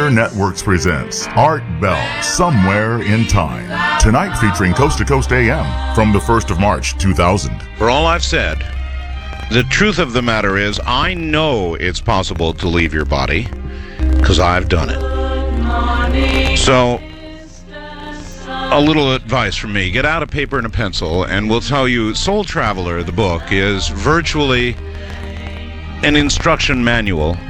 Pioneer Networks presents Art Bell, Somewhere in Time. Tonight featuring Coast to Coast AM from the 1st of March, 2000. For all I've said, the truth of the matter is I know it's possible to leave your body because I've done it. So, a little advice from me. Get out a paper and a pencil and we'll tell you Soul Traveler, the book, is virtually an instruction manual